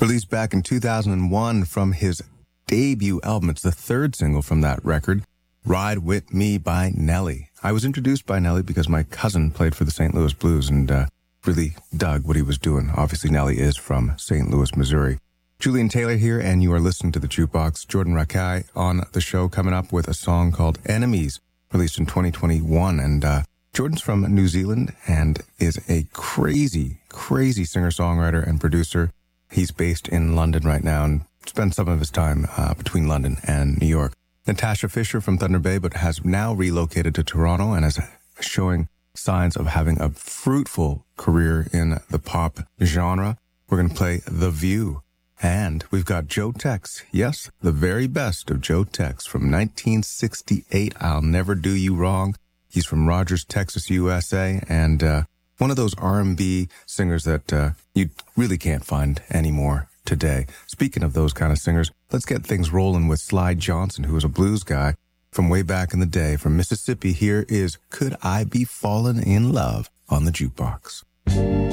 Released back in 2001 from his debut album. It's the third single from that record, Ride With Me by Nelly. I was introduced by Nelly because my cousin played for the St. Louis Blues and really dug what he was doing. Obviously, Nelly is from St. Louis, Missouri. Julian Taylor here, and you are listening to The Jukebox. Jordan Rakai on the show, coming up with a song called Enemies, released in 2021. And Jordan's from New Zealand and is a crazy, crazy singer-songwriter and producer. He's based in London right now and spends some of his time between London and New York. Natasha Fisher from Thunder Bay, but has now relocated to Toronto and is showing signs of having a fruitful career in the pop genre. We're going to play The View. And we've got Joe Tex. Yes, the very best of Joe Tex from 1968. I'll Never Do You Wrong. He's from Rogers, Texas, USA, and one of those R&B singers that you really can't find anymore today. Speaking of those kind of singers, let's get things rolling with Sly Johnson, who was a blues guy from way back in the day. From Mississippi, here is Could I Be Fallen in Love on the Jukebox.